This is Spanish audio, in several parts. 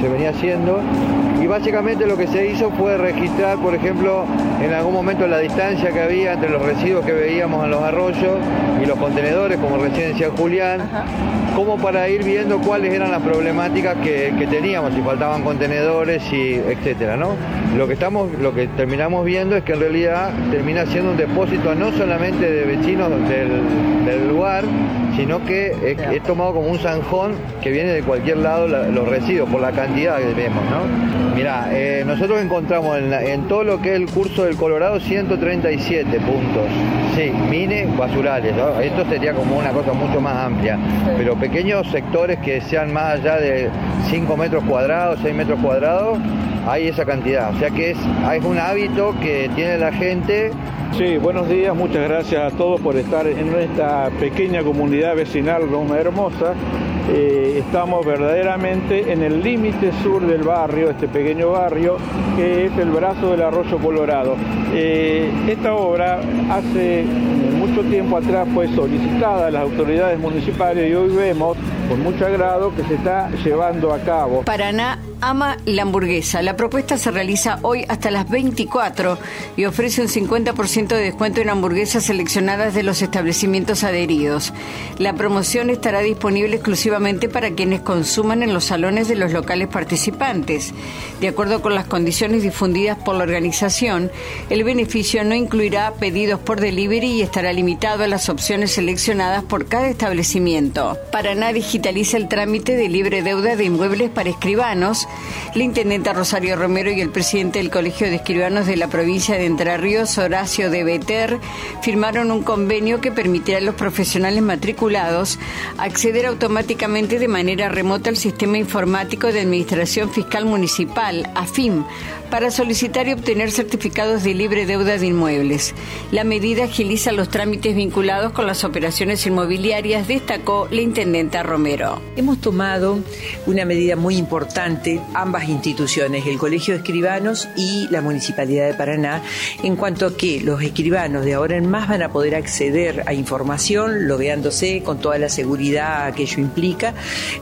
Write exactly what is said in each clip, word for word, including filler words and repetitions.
se venía haciendo, y básicamente lo que se hizo fue registrar, por ejemplo, en algún momento la distancia que había entre los residuos que veíamos en los arroyos y los contenedores, como recién decía Julián, Ajá. como para ir viendo cuáles eran las problemáticas que, que teníamos, si faltaban contenedores y etcétera, ¿no? Lo que estamos, lo que terminamos viendo es que en realidad termina siendo un depósito no solamente de vecinos del, del lugar, sino que he, he tomado como un zanjón que viene de cualquier lado la, los residuos, por la cantidad que vemos, ¿no? Mirá, eh, nosotros encontramos en, la, en todo lo que es el curso del Colorado ciento treinta y siete puntos, sí, mini basurales, ¿no? Esto sería como una cosa mucho más amplia, pero pequeños sectores que sean más allá de cinco metros cuadrados, seis metros cuadrados, hay esa cantidad, o sea que es, es un hábito que tiene la gente. Sí, buenos días, muchas gracias a todos por estar en esta pequeña comunidad vecinal Loma Hermosa. Eh, estamos verdaderamente en el límite sur del barrio, este pequeño barrio, que es el brazo del Arroyo Colorado. Eh, esta obra hace mucho tiempo atrás fue solicitada a las autoridades municipales y hoy vemos con mucho agrado que se está llevando a cabo. Paraná ama la hamburguesa. La propuesta se realiza hoy hasta las veinticuatro y ofrece un cincuenta por ciento de descuento en hamburguesas seleccionadas de los establecimientos adheridos. La promoción estará disponible exclusivamente para quienes consuman en los salones de los locales participantes. De acuerdo con las condiciones difundidas por la organización, el beneficio no incluirá pedidos por delivery y estará limitado a las opciones seleccionadas por cada establecimiento. Paraná digitaliza el trámite de libre deuda de inmuebles para escribanos. La intendenta Rosario Romero y el presidente del Colegio de Escribanos de la provincia de Entre Ríos, Horacio de Beter, firmaron un convenio que permitirá a los profesionales matriculados acceder automáticamente de manera remota al Sistema Informático de Administración Fiscal Municipal, AFIM, para solicitar y obtener certificados de libre deuda de inmuebles. La medida agiliza los trámites vinculados con las operaciones inmobiliarias, destacó la intendenta Romero. Hemos tomado una medida muy importante, ambas instituciones, el Colegio de Escribanos y la Municipalidad de Paraná, en cuanto a que los escribanos de ahora en más van a poder acceder a información, logueándose con toda la seguridad que ello implica,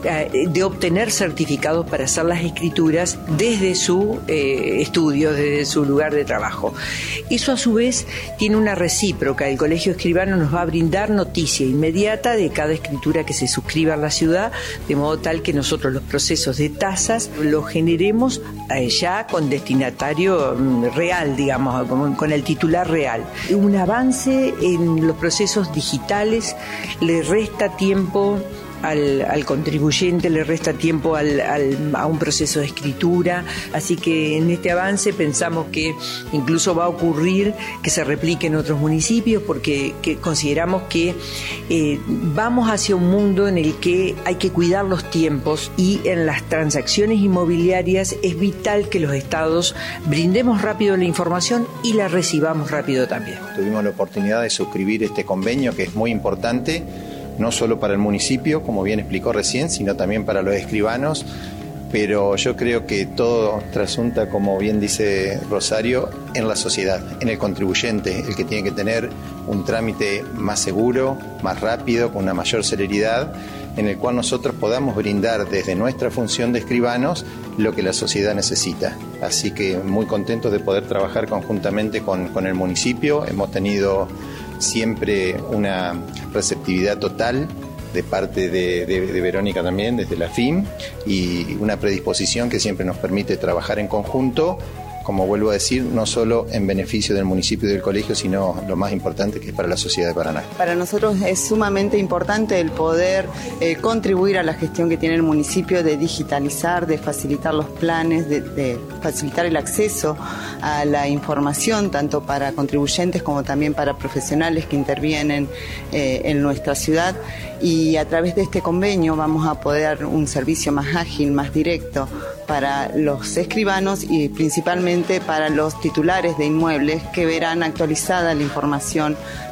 de obtener certificados para hacer las escrituras desde su eh, estudio, desde su lugar de trabajo. Eso a su vez tiene una recíproca. El Colegio Escribano nos va a brindar noticia inmediata de cada escritura que se suscriba en la ciudad, de modo tal que nosotros los procesos de tasas los generemos ya con destinatario real, digamos, con, con el titular real. Un avance en los procesos digitales le resta tiempo Al, al contribuyente, le resta tiempo al, al, a un proceso de escritura, así que en este avance pensamos que incluso va a ocurrir que se replique en otros municipios, porque que consideramos que eh, vamos hacia un mundo en el que hay que cuidar los tiempos, y en las transacciones inmobiliarias es vital que los estados brindemos rápido la información y la recibamos rápido también. Tuvimos la oportunidad de suscribir este convenio, que es muy importante, no solo para el municipio, como bien explicó recién, sino también para los escribanos, pero yo creo que todo trasunta, como bien dice Rosario, en la sociedad, en el contribuyente, el que tiene que tener un trámite más seguro, más rápido, con una mayor celeridad, en el cual nosotros podamos brindar desde nuestra función de escribanos lo que la sociedad necesita. Así que muy contentos de poder trabajar conjuntamente con, con el municipio. Hemos tenido siempre una receptividad total de parte de, de, de Verónica también, desde la F I M, y una predisposición que siempre nos permite trabajar en conjunto, como vuelvo a decir, no solo en beneficio del municipio y del colegio, sino lo más importante, que es para la sociedad de Paraná. Para nosotros es sumamente importante el poder eh, contribuir a la gestión que tiene el municipio de digitalizar, de facilitar los planes, de, de facilitar el acceso a la información, tanto para contribuyentes como también para profesionales que intervienen eh, en nuestra ciudad. Y a través de este convenio vamos a poder dar un servicio más ágil, más directo para los escribanos y principalmente para los titulares de inmuebles, que verán actualizada la información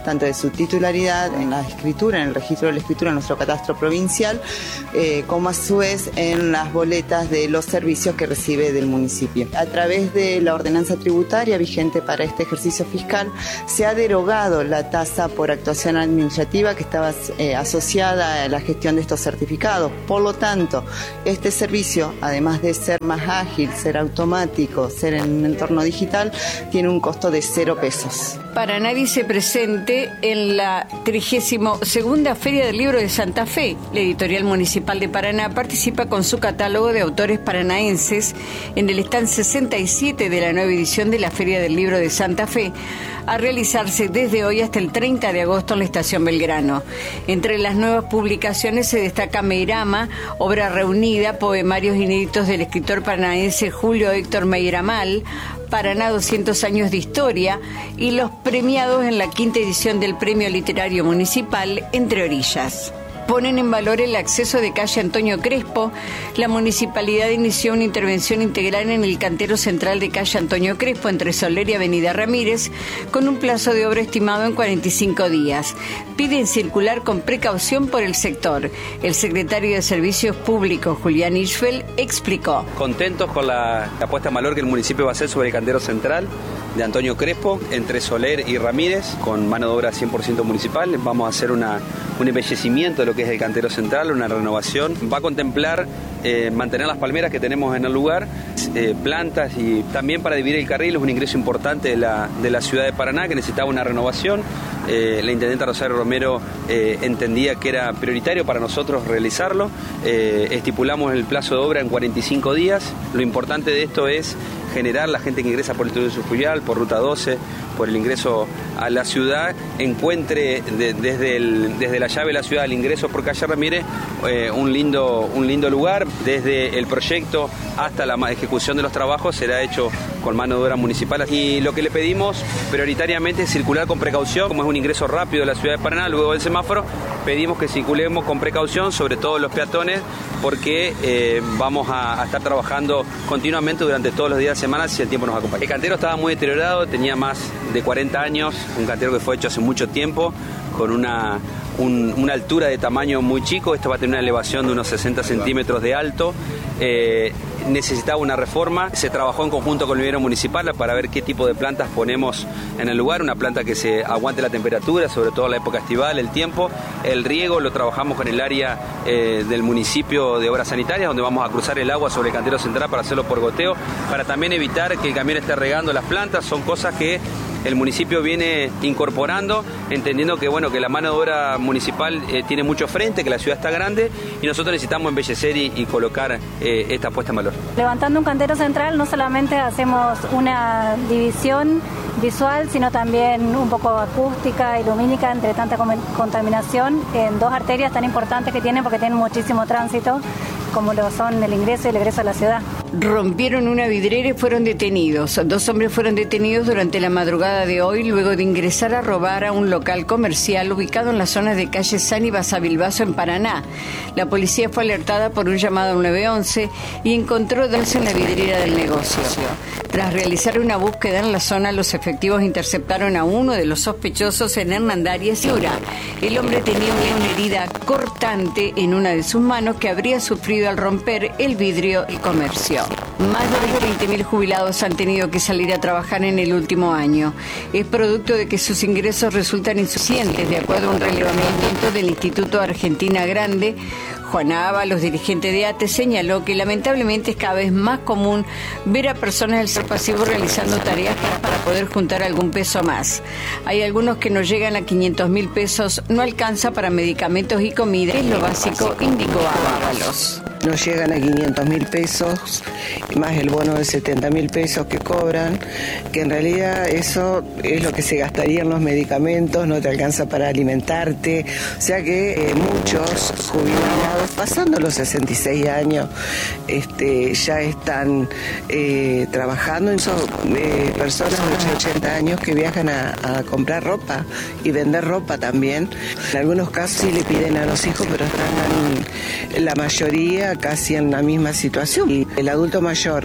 tanto de su titularidad en la escritura, en el registro de la escritura en nuestro catastro provincial, eh, como a su vez en las boletas de los servicios que recibe del municipio. A través de la ordenanza tributaria vigente para este ejercicio fiscal, se ha derogado la tasa por actuación administrativa que estaba eh, asociada a la gestión de estos certificados. Por lo tanto, este servicio, además de ser más ágil, ser automático, ser en un entorno digital, tiene un costo de cero pesos. Paraná dice presente en la trigésima segunda Feria del Libro de Santa Fe. La editorial municipal de Paraná participa con su catálogo de autores paranaenses en el stand sesenta y siete de la nueva edición de la Feria del Libro de Santa Fe, a realizarse desde hoy hasta el treinta de agosto en la Estación Belgrano. Entre las nuevas publicaciones se destaca Meirama, obra reunida, poemarios inéditos del escritor paranaense Julio Héctor Meiramal, Paraná doscientos años de historia, y los premiados en la quinta edición del Premio Literario Municipal Entre Orillas. Ponen en valor el acceso de calle Antonio Crespo. La municipalidad inició una intervención integral en el cantero central de calle Antonio Crespo entre Soler y Avenida Ramírez, con un plazo de obra estimado en cuarenta y cinco días. Piden circular con precaución por el sector. El secretario de Servicios Públicos, Julián Ischfeld, explicó. Contentos con la, la puesta en valor que el municipio va a hacer sobre el cantero central de Antonio Crespo, entre Soler y Ramírez, con mano de obra cien por ciento municipal. Vamos a hacer una, un embellecimiento de lo que es el cantero central, una renovación. Va a contemplar eh, mantener las palmeras que tenemos en el lugar, eh, plantas, y también para dividir el carril. Es un ingreso importante de la, de la ciudad de Paraná que necesitaba una renovación. Eh, la intendenta Rosario Romero eh, entendía que era prioritario para nosotros realizarlo. Eh, estipulamos el plazo de obra en cuarenta y cinco días. Lo importante de esto es generar la gente que ingresa por el Estudio Subfluvial, por Ruta doce, por el ingreso a la ciudad, encuentre de, desde, el, desde la llave de la ciudad al ingreso por calle Ramírez eh, un, lindo, un lindo lugar. Desde el proyecto hasta la ejecución de los trabajos será hecho con mano de obra municipal. Y lo que le pedimos prioritariamente es circular con precaución. Como es un ingreso rápido de la ciudad de Paraná, luego del semáforo, pedimos que circulemos con precaución, sobre todo los peatones, porque eh, vamos a, a estar trabajando continuamente durante todos los días de semana si el tiempo nos acompaña. El cantero estaba muy deteriorado, tenía más de cuarenta años, un cantero que fue hecho hace mucho tiempo, con una, un, una altura de tamaño muy chico. Esto va a tener una elevación de unos sesenta centímetros de alto. Eh, necesitaba una reforma. Se trabajó en conjunto con el vivero municipal para ver qué tipo de plantas ponemos en el lugar, una planta que se aguante la temperatura, sobre todo en la época estival, el tiempo. El riego lo trabajamos con el área eh, del municipio de obras sanitarias, donde vamos a cruzar el agua sobre el cantero central para hacerlo por goteo, para también evitar que el camión esté regando las plantas. Son cosas que el municipio viene incorporando, entendiendo que bueno que la mano de obra municipal eh, tiene mucho frente, que la ciudad está grande y nosotros necesitamos embellecer y, y colocar eh, esta puesta en valor. Levantando un cantero central no solamente hacemos una división visual, sino también un poco acústica y lumínica entre tanta contaminación en dos arterias tan importantes que tienen, porque tienen muchísimo tránsito, como lo son el ingreso y el egreso a la ciudad. Rompieron una vidriera y fueron detenidos. Dos hombres fueron detenidos durante la madrugada de hoy luego de ingresar a robar a un local comercial ubicado en las zonas de calle San y Basavilbaso en Paraná. La policía fue alertada por un llamado al nueve once y encontró daños en la vidriera del negocio. Tras realizar una búsqueda en la zona, los efectivos interceptaron a uno de los sospechosos en Hernandarias y Ura. El hombre tenía una herida cortante en una de sus manos que habría sufrido al romper el vidrio del comercio. Más de veinte mil jubilados han tenido que salir a trabajar en el último año. Es producto de que sus ingresos resultan insuficientes, de acuerdo a un relevamiento del Instituto Argentina Grande. Juana Ábalos, dirigente de A T E, señaló que lamentablemente es cada vez más común ver a personas del sector pasivo realizando tareas para, para poder juntar algún peso más. Hay algunos que no llegan a quinientos mil pesos, no alcanza para medicamentos y comida, es lo básico, indicó Ábalos. No llegan a quinientos mil pesos, más el bono de setenta mil pesos que cobran, que en realidad eso es lo que se gastaría en los medicamentos, no te alcanza para alimentarte. O sea que eh, muchos jubilados, pasando los sesenta y seis años, este, ya están eh, trabajando. Son eh, personas de ochenta años que viajan a, a comprar ropa y vender ropa también. En algunos casos sí le piden a los hijos, pero están en la mayoría casi en la misma situación. Y el adulto mayor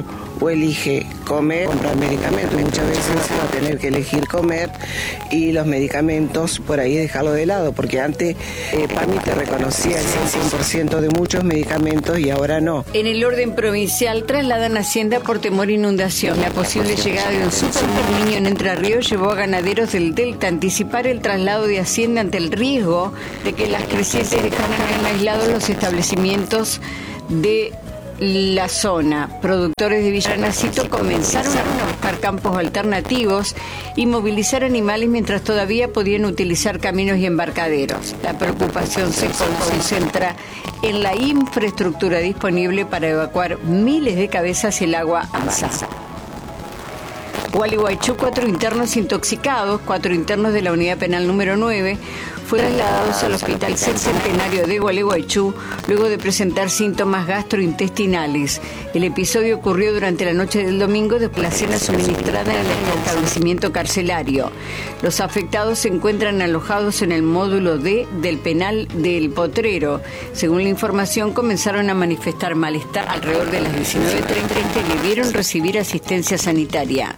o elige comer, comprar medicamentos. Muchas veces va a tener que elegir comer y los medicamentos por ahí dejarlo de lado, porque antes eh, PAMI te reconocía el cien por ciento de muchos medicamentos y ahora no. En el orden provincial trasladan Hacienda por temor a inundación. La posible llegada de un super niño en Entre Ríos llevó a ganaderos del Delta a anticipar el traslado de Hacienda ante el riesgo de que las crecientes dejaran aislados los establecimientos de la zona. Productores de Villanacito comenzaron a buscar campos alternativos y movilizar animales mientras todavía podían utilizar caminos y embarcaderos. La preocupación se concentra en la infraestructura disponible para evacuar miles de cabezas y el agua avanza. Gualeguaychú, cuatro internos intoxicados, cuatro internos de la unidad penal número nueve, fueron trasladados al Hospital Centenario de Gualeguaychú luego de presentar síntomas gastrointestinales. El episodio ocurrió durante la noche del domingo después de la cena suministrada en el establecimiento carcelario. Los afectados se encuentran alojados en el módulo D del penal del Potrero. Según la información, comenzaron a manifestar malestar alrededor de las diecinueve treinta y debieron recibir asistencia sanitaria.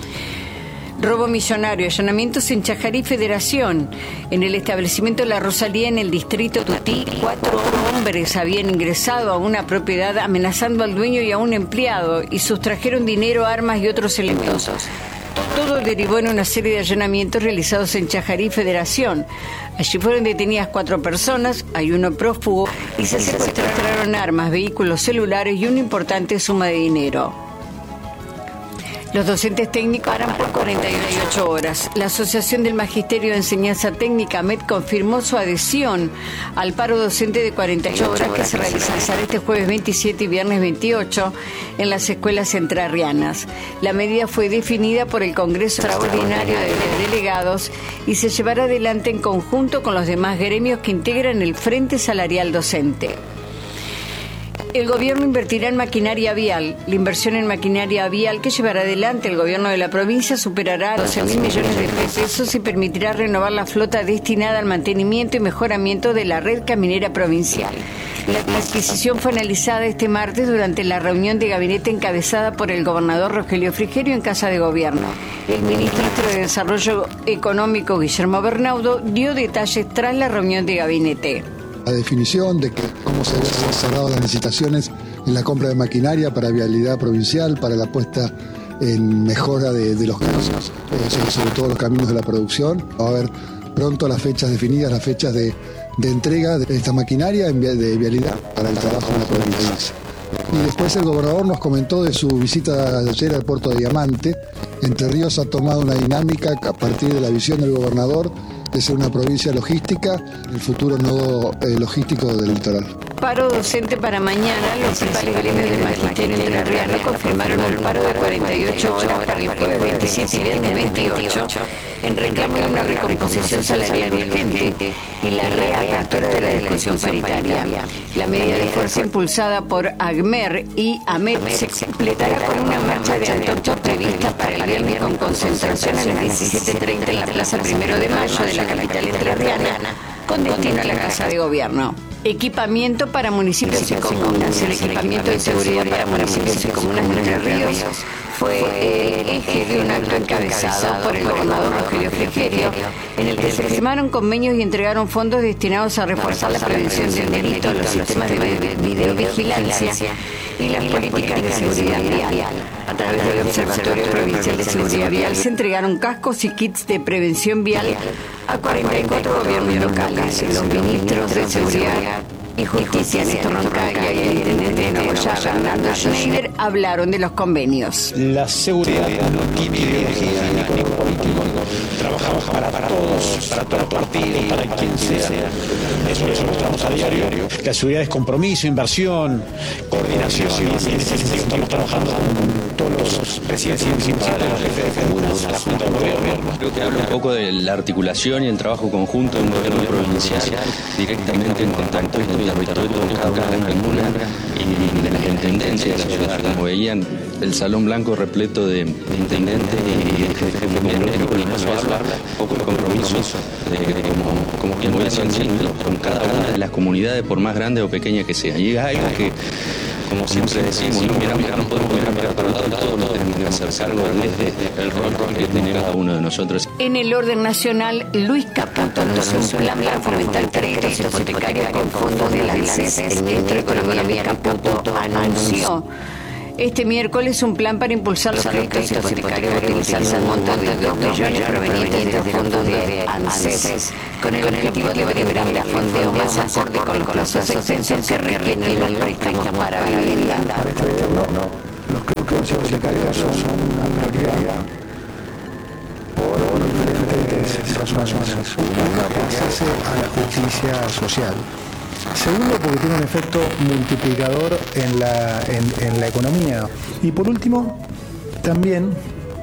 Robo millonario, allanamientos en Chajarí Federación. En el establecimiento La Rosalía, en el distrito Tutí, cuatro hombres habían ingresado a una propiedad amenazando al dueño y a un empleado y sustrajeron dinero, armas y otros elementos. Todo derivó en una serie de allanamientos realizados en Chajarí Federación. Allí fueron detenidas cuatro personas, hay uno prófugo y se secuestraron armas, vehículos celulares y una importante suma de dinero. Los docentes técnicos paran por cuarenta y ocho horas. La Asociación del Magisterio de Enseñanza Técnica, A M E T, confirmó su adhesión al paro docente de cuarenta y ocho horas que se realizará este jueves veintisiete y viernes veintiocho en las escuelas entrerrianas. La medida fue definida por el Congreso Extraordinario de Delegados y se llevará adelante en conjunto con los demás gremios que integran el Frente Salarial Docente. El gobierno invertirá en maquinaria vial. La inversión en maquinaria vial que llevará adelante el gobierno de la provincia superará doce mil millones de pesos y permitirá renovar la flota destinada al mantenimiento y mejoramiento de la red caminera provincial. La adquisición fue analizada este martes durante la reunión de gabinete encabezada por el gobernador Rogelio Frigerio en Casa de Gobierno. El ministro de Desarrollo Económico, Guillermo Bernaudo, dio detalles tras la reunión de gabinete. La definición de que cómo se han cerrado las licitaciones en la compra de maquinaria para vialidad provincial, para la puesta en mejora de, de los caminos, eh, sobre todo los caminos de la producción. Va a haber pronto las fechas definidas, las fechas de, de entrega de esta maquinaria en via, de vialidad para el trabajo en la provincia. Y después el gobernador nos comentó de su visita ayer al puerto de Diamante. Entre Ríos ha tomado una dinámica a partir de la visión del gobernador de ser una provincia logística, el futuro nodo eh, logístico del litoral. Paro docente para mañana. Los principales gremios del magisterio entrerriano confirmaron el paro de cuarenta y ocho horas para el jueves veintisiete y viernes veintiocho en reclamo de una recomposición salarial urgente y la reapertura de la discusión paritaria. La medida de fuerza impulsada por AGMER y A M E T se completará con una marcha de antorchas prevista para el viernes con concentración a las diecisiete treinta en la Plaza Primero de Mayo de la capital entrerriana, con destino a la Casa de Gobierno. Equipamiento para municipios y comunas. El equipamiento de seguridad para municipios y comunas de Entre Ríos fue el eje de un acto encabezado por el gobernador Rogelio Frigerio, en el que se firmaron convenios y entregaron fondos destinados a reforzar la prevención del delito, los sistemas de videovigilancia y las políticas de seguridad vial. A través del Observatorio Provincial de Seguridad Vial se entregaron cascos y kits de prevención vial a cuarenta y cuatro gobiernos locales. Los ministros de Seguridad y Justicia, Néstor Roncaglia, y el intendente de Nogoyá, Fernando Schneider, hablaron de los convenios. La seguridad no tiene ideología ni color político. Trabajamos para, para todos, para todo partido, para quien sea. Eso lo mostramos a diario. La seguridad es compromiso, inversión, coordinación. Y en ese sentido estamos trabajando con todos los presidentes municipales, los jefes de comunas, la Junta de Gobierno. Creo que habla un poco de la articulación y el trabajo conjunto de un gobierno provincial directamente en contacto con el territorio de cada una de las comunas y de las intendencias de la ciudad. Como veían, el Salón Blanco repleto de intendentes y de jefes de gobierno y nos va a hablar un poco de compromisos de, de, como, como quien voy a hacer con cada una de las comunidades, por más grande o pequeña que sea. Y es algo que como siempre decimos, no miramos, no podemos mirar para otro lado, no tenemos que hacer cargo desde el rol que tenemos cada uno de nosotros. En el orden nacional, Luis Caputo anunció un plan para fomentar créditos hipotecarios con fondos de la ANSES. El ministro de Economía, Caputo, anunció este miércoles un plan para impulsar los créditos hipotecarios utilizando un monto de dos millones provenientes de fondos de ANSES, con el objetivo de brindar la fondeo más acorde con los plazos extensos que requieren los préstamos para vivienda. Para este gobierno, los créditos hipotecarios son una prioridad por diferentes razones. Una, porque hace a la justicia social. Segundo, porque tiene un efecto multiplicador en la, en, en la economía. Y por último, también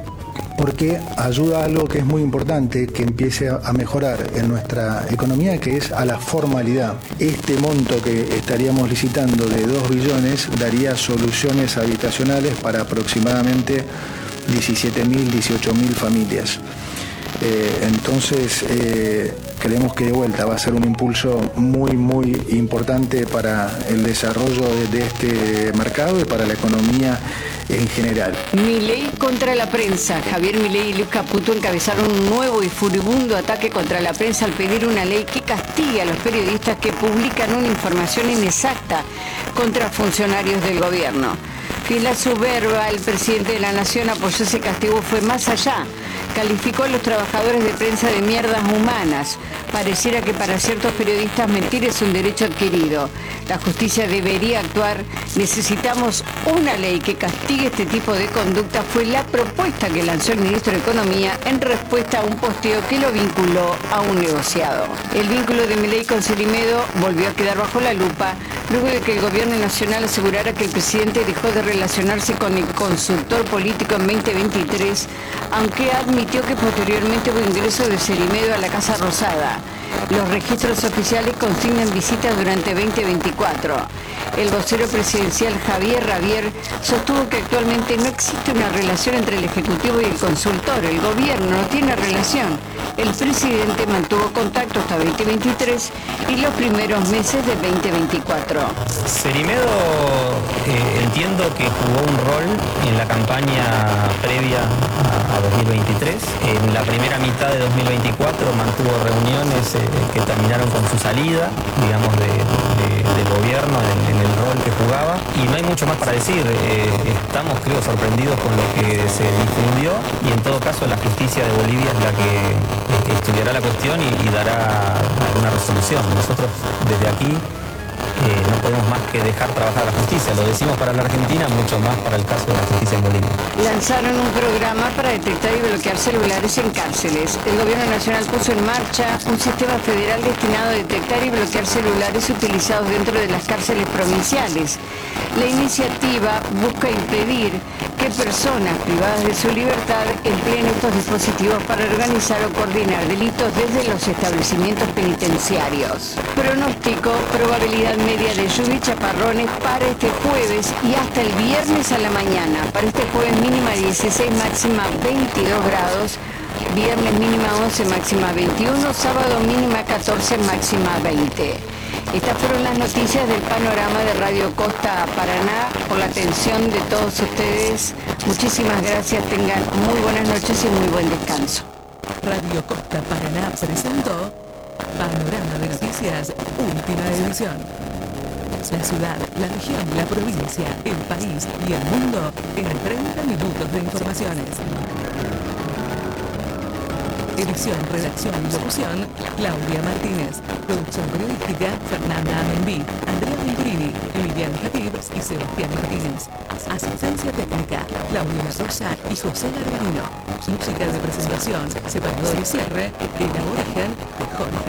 porque ayuda a algo que es muy importante, que empiece a mejorar en nuestra economía, que es a la formalidad. Este monto que estaríamos licitando de dos billones daría soluciones habitacionales para aproximadamente diecisiete mil, dieciocho mil familias. Eh, entonces, eh, creemos que de vuelta va a ser un impulso muy, muy importante para el desarrollo de, de este mercado y para la economía en general. Milei contra la prensa. Javier Milei y Luis Caputo encabezaron un nuevo y furibundo ataque contra la prensa al pedir una ley que castigue a los periodistas que publican una información inexacta contra funcionarios del gobierno. Fiel a su verba, el presidente de la Nación apoyó ese castigo, fue más allá. Calificó a los trabajadores de prensa de mierdas humanas. Pareciera que para ciertos periodistas mentir es un derecho adquirido. La justicia debería actuar. Necesitamos una ley que castigue este tipo de conducta. Fue la propuesta que lanzó el ministro de Economía en respuesta a un posteo que lo vinculó a un negociado. El vínculo de Milei con Cerimedo volvió a quedar bajo la lupa luego de que el gobierno nacional asegurara que el presidente dejó de relacionarse con el consultor político en veinte veintitrés, aunque admitió que posteriormente hubo ingreso de Cerimedo a la Casa Rosada. Los registros oficiales consignan visitas durante veinte veinticuatro. El vocero presidencial Javier Rabier sostuvo que actualmente no existe una relación entre el Ejecutivo y el consultor. El gobierno no tiene relación. El presidente mantuvo contacto hasta veinte veintitrés y los primeros meses de veinte veinticuatro. Cerimedo eh, entiendo que jugó un rol en la campaña previa a, a dos mil veintitrés. En la primera mitad de dos mil veinticuatro mantuvo reuniones eh, que terminaron con su salida, digamos, de, de, del gobierno en, en el rol que jugaba. Y no hay mucho más para decir. Eh, estamos, creo, sorprendidos con lo que se difundió y en todo caso la justicia de Bolivia es la que que estudiará la cuestión y, y dará alguna resolución. Nosotros desde aquí eh, no podemos más que dejar trabajar a la justicia. Lo decimos para la Argentina, mucho más para el caso de la justicia en Bolivia. Lanzaron un programa para detectar y bloquear celulares en cárceles. El gobierno nacional puso en marcha un sistema federal destinado a detectar y bloquear celulares utilizados dentro de las cárceles provinciales. La iniciativa busca impedir que personas privadas de su libertad empleen estos dispositivos para organizar o coordinar delitos desde los establecimientos penitenciarios. Pronóstico, probabilidad media de lluvia y chaparrones para este jueves y hasta el viernes a la mañana. Para este jueves mínima dieciséis, máxima veintidós grados. Viernes mínima once, máxima veintiuno. Sábado mínima catorce, máxima veinte. Estas fueron las noticias del panorama de Radio Costa Paraná. Por la atención de todos ustedes, muchísimas gracias. Tengan muy buenas noches y muy buen descanso. Radio Costa Paraná presentó Panorama de Noticias, última edición. La ciudad, la región, la provincia, el país y el mundo en treinta minutos de informaciones. Edición, redacción y locución, Claudia Martínez. Producción periodística, Fernanda Amenbí, Andrea Venturini, Lilian Jatib y Sebastián Martínez. Asistencia técnica, Claudia Rosa y José Garbarino. Música de presentación, separador y cierre, Elaboración de Jorge